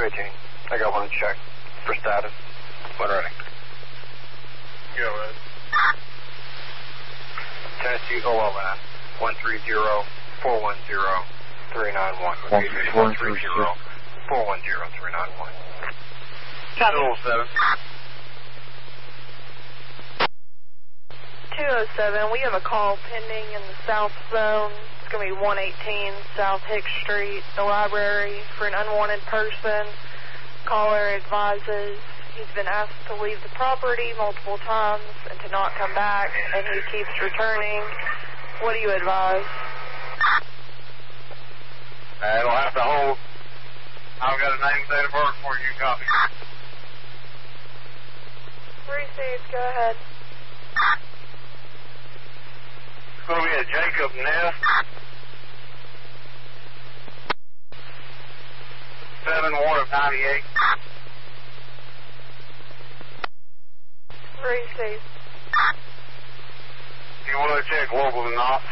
218. I got one to check for status. When ready. Go ahead. Tennessee OLN 130-410-391. 130-410-391. 207. 207, we have a call pending in the south zone. It's going to be 118 South Hicks Street, the library, for an unwanted person. Caller advises he's been asked to leave the property multiple times and to not come back, and he keeps returning. What do you advise? It'll have to hold. I've got a name, date of birth for you. Copy. Received. Go ahead. It's going to be a Jacob Ness. 7-1 of 98. Received. You want to check local or not?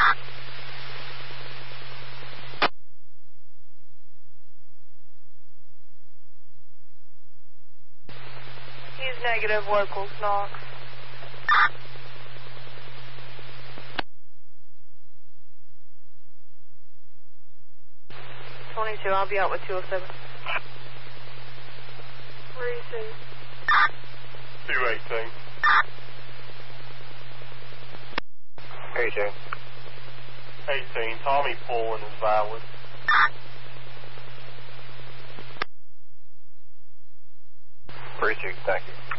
He's negative, locals, Knox. 22, I'll be out with 207. Receive. 218. 18. 18. Tommy Pullen is valid. Received. Thank you.